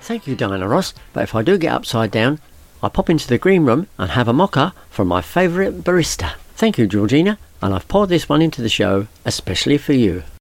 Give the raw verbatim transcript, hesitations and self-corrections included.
Thank you, Diana Ross, but if I do get upside down, I pop into the green room and have a mocha from my favourite barista. Thank you, Georgina, and I've poured this one into the show especially for you.